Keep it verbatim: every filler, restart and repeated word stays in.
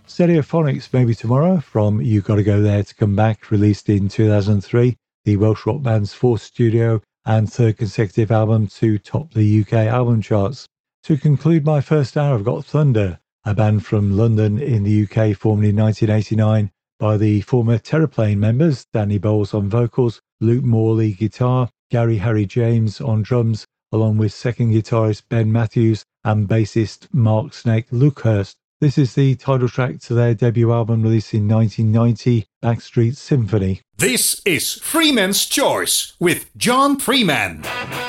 Stereophonics Maybe Tomorrow from You Gotta Go There to Come Back, released in two thousand three, the Welsh rock band's fourth studio and third consecutive album to top the U K album charts. To conclude my first hour, I've got Thunder, a band from London in the U K formed in nineteen eighty-nine by the former Terraplane members, Danny Bowles on vocals, Luke Morley guitar, Gary Harry James on drums, along with second guitarist Ben Matthews and bassist Mark Snake Luckhurst. This is the title track to their debut album released in nineteen ninety, Backstreet Symphony. This is Freeman's Choice with John Freeman.